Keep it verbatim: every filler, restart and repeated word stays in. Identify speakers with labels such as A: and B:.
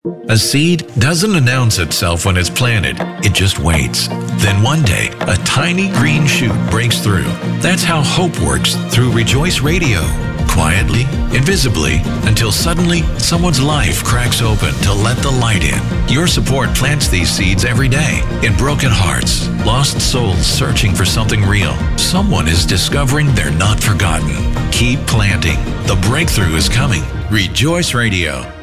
A: A seed doesn't announce itself when it's planted. It just waits. Then one day, a tiny green shoot breaks through. That's how hope works through Rejoice Radio. Quietly, invisibly, until suddenly someone's life cracks open to let the light in. Your support plants these seeds every day in broken hearts, lost souls searching for something real. Someone is discovering they're not forgotten. Keep planting. The breakthrough is coming. Rejoice Radio.